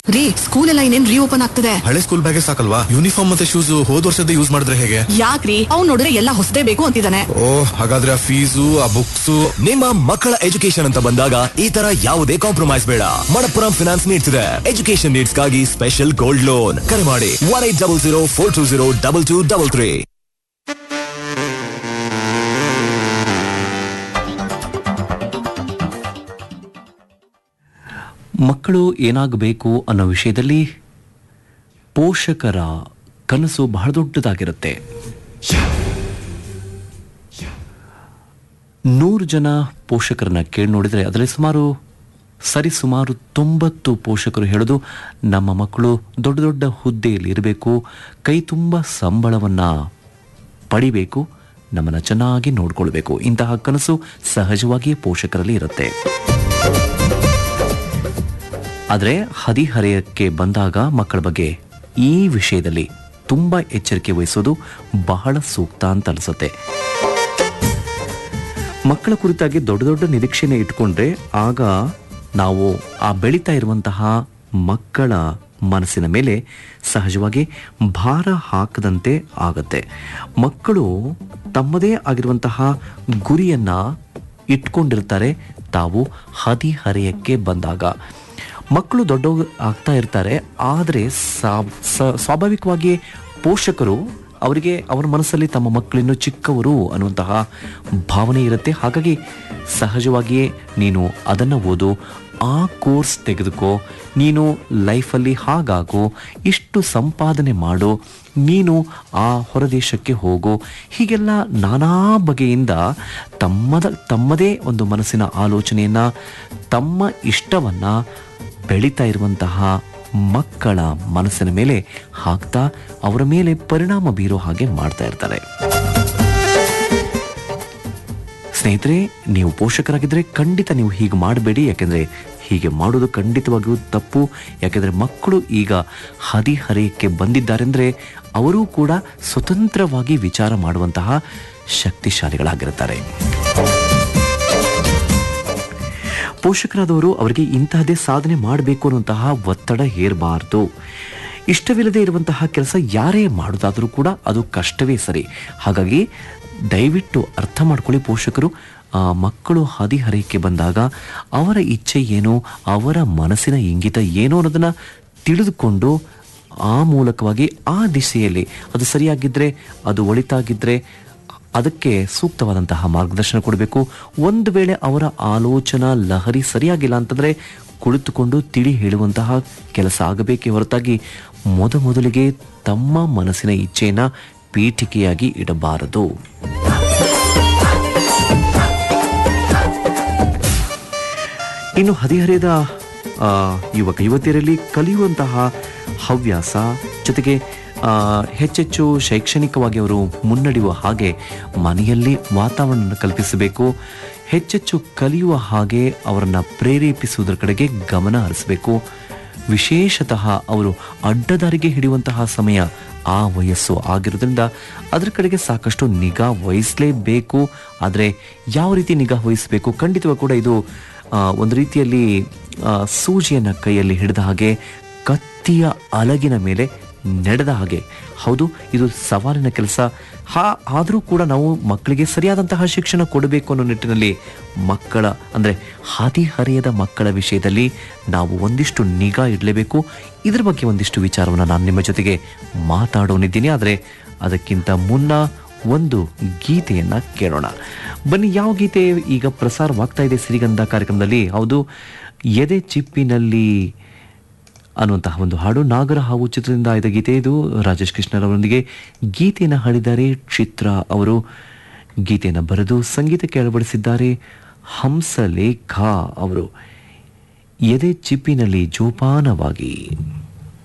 ರೀ, ಸ್ಕೂಲ್ ಎಲ್ಲ ಇನ್ನೇನ್ ರೀಓಪನ್ ಆಗ್ತದೆ. ಹಳೆ ಸ್ಕೂಲ್ ಬ್ಯಾಗೇ ಸಾಕಲ್ವಾ? ಯೂನಿಫಾರ್ಮ್ ಮತ್ತೆ ಶೂಸ್ ಹೋದ್ ವರ್ಷದ ಯೂಸ್ ಮಾಡಿದ್ರೆ ಹೇಗೆ? ಯಾಕ್ರಿ, ಅವ್ನು ನೋಡಿದ್ರೆ ಎಲ್ಲ ಹೊಸದೇ ಬೇಕು ಅಂತಿದ್ದಾನೆ. ಓ, ಹಾಗಾದ್ರೆ ಆ ಫೀಸು, ಆ ಬುಕ್ಸ್. ನಿಮ್ಮ ಮಕ್ಕಳ ಎಜುಕೇಶನ್ ಅಂತ ಬಂದಾಗ ಈ ತರ ಯಾವುದೇ ಕಾಂಪ್ರಮೈಸ್ ಬೇಡ. ಮಣಪ್ಪುರಂ ಫಿನಾನ್ಸ್ ನೀಡ್ತಿದೆ ಎಜುಕೇಶನ್ ನೀಡ್ಸ್ ಗಾಗಿ ಸ್ಪೆಷಲ್ ಗೋಲ್ಡ್ ಲೋನ್. ಕರೆ ಮಾಡಿ 1800420233. ಮಕ್ಕಳು ಏನಾಗಬೇಕು ಅನ್ನೋ ವಿಷಯದಲ್ಲಿ ಪೋಷಕರ ಕನಸು ಬಹಳ ದೊಡ್ಡದಾಗಿರುತ್ತೆ. 100 ಜನ ಪೋಷಕರನ್ನ ಕೇಳಿ ನೋಡಿದರೆ ಅದರಲ್ಲಿ ಸರಿಸುಮಾರು 90 ಪೋಷಕರು ಹೇಳೋದು, ನಮ್ಮ ಮಕ್ಕಳು ದೊಡ್ಡ ದೊಡ್ಡ ಹುದ್ದೆಯಲ್ಲಿ ಇರಬೇಕು, ಕೈ ತುಂಬ ಸಂಬಳವನ್ನು ಪಡಿಬೇಕು, ನಮ್ಮನ್ನು ಚೆನ್ನಾಗಿ ನೋಡ್ಕೊಳ್ಬೇಕು. ಇಂತಹ ಕನಸು ಸಹಜವಾಗಿಯೇ ಪೋಷಕರಲ್ಲಿ ಇರುತ್ತೆ. ಆದರೆ ಹದಿಹರೆಯಕ್ಕೆ ಬಂದಾಗ ಮಕ್ಕಳ ಬಗ್ಗೆ ಈ ವಿಷಯದಲ್ಲಿ ತುಂಬ ಎಚ್ಚರಿಕೆ ವಹಿಸೋದು ಬಹಳ ಸೂಕ್ತ ಅಂತ ಅನಿಸುತ್ತೆ. ಮಕ್ಕಳ ಕುರಿತಾಗಿ ದೊಡ್ಡ ದೊಡ್ಡ ನಿರೀಕ್ಷೆನೆ ಇಟ್ಕೊಂಡ್ರೆ ಆಗ ನಾವು ಆ ಬೆಳೀತಾ ಇರುವಂತಹ ಮಕ್ಕಳ ಮನಸ್ಸಿನ ಮೇಲೆ ಸಹಜವಾಗಿ ಭಾರ ಹಾಕದಂತೆ ಆಗತ್ತೆ. ಮಕ್ಕಳು ತಮ್ಮದೇ ಆಗಿರುವಂತಹ ಗುರಿಯನ್ನ ಇಟ್ಕೊಂಡಿರ್ತಾರೆ. ತಾವು ಹದಿಹರೆಯಕ್ಕೆ ಬಂದಾಗ ಮಕ್ಕಳು ದೊಡ್ಡ ಆಗ್ತಾ ಇರ್ತಾರೆ. ಆದರೆ ಸ್ವಾಭಾವಿಕವಾಗಿ ಪೋಷಕರು ಅವರಿಗೆ ಅವರ ಮನಸ್ಸಲ್ಲಿ ತಮ್ಮ ಮಕ್ಕಳಿನ್ನೂ ಚಿಕ್ಕವರು ಅನ್ನುವಂತಹ ಭಾವನೆ ಇರುತ್ತೆ. ಹಾಗಾಗಿ ಸಹಜವಾಗಿಯೇ ನೀನು ಅದನ್ನು ಓದು, ಆ ಕೋರ್ಸ್ ತೆಗೆದುಕೋ, ನೀನು ಲೈಫಲ್ಲಿ ಹಾಗಾಗೋ, ಇಷ್ಟು ಸಂಪಾದನೆ ಮಾಡು, ನೀನು ಆ ಹೊರದೇಶಕ್ಕೆ ಹೋಗು, ಹೀಗೆಲ್ಲ ನಾನಾ ಬಗೆಯಿಂದ ತಮ್ಮದೇ ಒಂದು ಮನಸ್ಸಿನ ಆಲೋಚನೆಯನ್ನು, ತಮ್ಮ ಇಷ್ಟವನ್ನು ಬೆಳೀತಾ ಇರುವಂತಹ ಮಕ್ಕಳ ಮನಸ್ಸಿನ ಮೇಲೆ ಹಾಕ್ತಾ ಅವರ ಮೇಲೆ ಪರಿಣಾಮ ಬೀರೋ ಹಾಗೆ ಮಾಡ್ತಾ ಇರ್ತಾರೆ. ಸ್ನೇಹಿತರೆ, ನೀವು ಪೋಷಕರಾಗಿದ್ದರೆ ಖಂಡಿತ ನೀವು ಹೀಗೆ ಮಾಡಬೇಡಿ. ಯಾಕೆಂದರೆ ಹೀಗೆ ಮಾಡೋದು ಖಂಡಿತವಾಗಿಯೂ ತಪ್ಪು. ಯಾಕೆಂದರೆ ಮಕ್ಕಳು ಈಗ ಹದಿಹರೆಯಕ್ಕೆ ಬಂದಿದ್ದಾರೆ ಅಂದರೆ ಅವರೂ ಕೂಡ ಸ್ವತಂತ್ರವಾಗಿ ವಿಚಾರ ಮಾಡುವಂತಹ ಶಕ್ತಿಶಾಲಿಗಳಾಗಿರುತ್ತಾರೆ. ಪೋಷಕರಾದವರು ಅವರಿಗೆ ಇಂತಹದೇ ಸಾಧನೆ ಮಾಡಬೇಕು ಅನ್ನುವಂತಹ ಒತ್ತಡ ಹೇರಬಾರದು. ಇಷ್ಟವಿಲ್ಲದೆ ಇರುವಂತಹ ಕೆಲಸ ಯಾರೇ ಮಾಡೋದಾದರೂ ಕೂಡ ಅದು ಕಷ್ಟವೇ ಸರಿ. ಹಾಗಾಗಿ ದಯವಿಟ್ಟು ಅರ್ಥ ಮಾಡ್ಕೊಳ್ಳಿ ಪೋಷಕರು. ಮಕ್ಕಳು ಹದಿಹರೆಯಕ್ಕೆ ಬಂದಾಗ ಅವರ ಇಚ್ಛೆ ಏನು, ಅವರ ಮನಸ್ಸಿನ ಇಂಗಿತ ಏನು ಅನ್ನೋದನ್ನು ತಿಳಿದುಕೊಂಡು ಆ ಮೂಲಕವಾಗಿ ಆ ದಿಶೆಯಲ್ಲಿ ಅದು ಸರಿಯಾಗಿದ್ದರೆ, ಅದು ಒಳಿತಾಗಿದ್ದರೆ ಅದಕ್ಕೆ ಸೂಕ್ತವಾದಂತಹ ಮಾರ್ಗದರ್ಶನ ಕೊಡಬೇಕು. ಒಂದು ವೇಳೆ ಅವರ ಆಲೋಚನಾ ಲಹರಿ ಸರಿಯಾಗಿಲ್ಲ ಅಂತಂದರೆ ಕುಳಿತುಕೊಂಡು ತಿಳಿ ಹೇಳುವಂತಹ ಕೆಲಸ ಆಗಬೇಕೇ ಹೊರತಾಗಿ ಮೊದಲಿಗೆ ತಮ್ಮ ಮನಸ್ಸಿನ ಇಚ್ಛೆಯನ್ನು ಪೀಠಿಕೆಯಾಗಿ ಇಡಬಾರದು. ಇನ್ನು ಹದಿಹರೆಯದ ಯುವಕ ಯುವತಿಯರಲ್ಲಿ ಕಲಿಯುವಂತಹ ಹವ್ಯಾಸ ಜೊತೆಗೆ ಹೆಚ್ಚೆಚ್ಚು ಶೈಕ್ಷಣಿಕವಾಗಿ ಅವರು ಮುನ್ನಡೆಯುವ ಹಾಗೆ ಮನೆಯಲ್ಲಿ ವಾತಾವರಣ ಕಲ್ಪಿಸಬೇಕು. ಹೆಚ್ಚೆಚ್ಚು ಕಲಿಯುವ ಹಾಗೆ ಅವರನ್ನು ಪ್ರೇರೇಪಿಸುವುದರ ಕಡೆಗೆ ಗಮನ ಹರಿಸಬೇಕು. ವಿಶೇಷತಃ ಅವರು ಅಡ್ಡದಾರಿಗೆ ಹಿಡಿಯುವಂತಹ ಸಮಯ ಆ ವಯಸ್ಸು ಆಗಿರೋದ್ರಿಂದ ಅದರ ಕಡೆಗೆ ಸಾಕಷ್ಟು ನಿಗಾ ವಹಿಸಲೇಬೇಕು. ಆದರೆ ಯಾವ ರೀತಿ ನಿಗಾ ವಹಿಸಬೇಕು? ಖಂಡಿತವಾಗಿ ಕೂಡ ಇದು ಒಂದು ರೀತಿಯಲ್ಲಿ ಸೂಜಿಯನ್ನು ಕೈಯಲ್ಲಿ ಹಿಡಿದ ಹಾಗೆ, ಕತ್ತಿಯ ಅಲಗಿನ ಮೇಲೆ ನಡೆದ ಹಾಗೆ. ಹೌದು, ಇದು ಸವಾಲಿನ ಕೆಲಸ. ಆದರೂ ಕೂಡ ನಾವು ಮಕ್ಕಳಿಗೆ ಸರಿಯಾದಂತಹ ಶಿಕ್ಷಣ ಕೊಡಬೇಕು ಅನ್ನೋ ನಿಟ್ಟಿನಲ್ಲಿ ಮಕ್ಕಳ ಅಂದರೆ ಹದಿಹರೆಯದ ಮಕ್ಕಳ ವಿಷಯದಲ್ಲಿ ನಾವು ಒಂದಿಷ್ಟು ನಿಗಾ ಇಡಲೇಬೇಕು. ಇದರ ಬಗ್ಗೆ ಒಂದಿಷ್ಟು ವಿಚಾರವನ್ನು ನಾನು ನಿಮ್ಮ ಜೊತೆಗೆ ಮಾತಾಡೋನಿದ್ದೀನಿ. ಆದರೆ ಅದಕ್ಕಿಂತ ಮುನ್ನ ಒಂದು ಗೀತೆಯನ್ನು ಕೇಳೋಣ. ಬನ್ನಿ, ಯಾವ ಗೀತೆ ಈಗ ಪ್ರಸಾರವಾಗ್ತಾ ಇದೆ ಸಿರಿಗಂಧ ಕಾರ್ಯಕ್ರಮದಲ್ಲಿ? ಹೌದು, ಎದೆ ಚಿಪ್ಪಿನಲ್ಲಿ ಅನ್ನುವಂತಹ ಒಂದು ಹಾಡು. ನಾಗರಹಾವು ಚಿತ್ರದಿಂದ ಆಯ್ದ ಗೀತೆ ಇದು. ರಾಜೇಶ್ ಕೃಷ್ಣರವರೊಂದಿಗೆ ಗೀತೆಯನ್ನು ಹಾಡಿದ್ದಾರೆ ಚಿತ್ರ ಅವರು. ಗೀತೆಯನ್ನು ಬರೆದು ಸಂಗೀತಕ್ಕೆ ಅಳವಡಿಸಿದ್ದಾರೆ ಹಂಸಲೇಖ ಅವರು. ಎದೆ ಚಿಪ್ಪಿನಲ್ಲಿ ಜೋಪಾನವಾಗಿ.